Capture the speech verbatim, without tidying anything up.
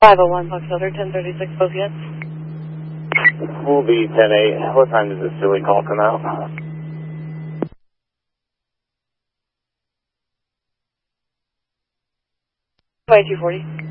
five oh one Foxtrot, ten thirty-six, both yes. We'll be ten eight. What time does this silly call come out? twenty-two forty.